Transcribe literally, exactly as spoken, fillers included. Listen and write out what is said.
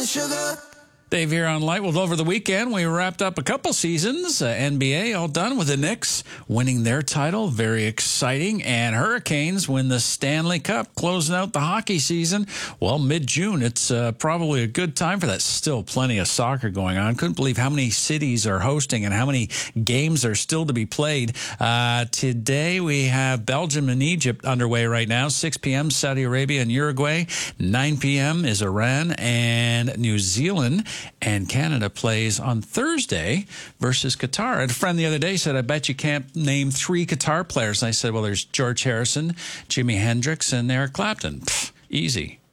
and sugar. Dave here on Light. Well, over the weekend, we wrapped up a couple seasons. Uh, N B A all done with the Knicks winning their title. Very exciting. And Hurricanes win the Stanley Cup, closing out the hockey season. Well, mid-June, it's uh, probably a good time for that. Still plenty of soccer going on. Couldn't believe how many cities are hosting and how many games are still to be played. Uh, today, we have Belgium and Egypt underway right now. six p.m., Saudi Arabia and Uruguay. nine p.m. is Iran and New Zealand. And Canada plays on Thursday versus Qatar. And a friend the other day said, I bet you can't name three Qatar players. And I said, well, there's George Harrison, Jimi Hendrix, and Eric Clapton. Pfft, easy.